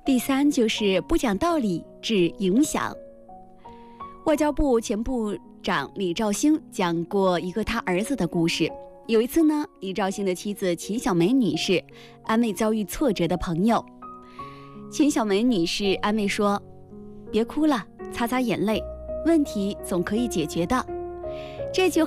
第三就是不讲道理致影响。外交部前部长李肇星讲过一个他儿子的故事。有一次呢，李肇星的妻子秦小梅女士安慰遭遇挫折的朋友。秦小梅女士安慰说：“别哭了，擦擦眼泪，问题总可以解决的。”这句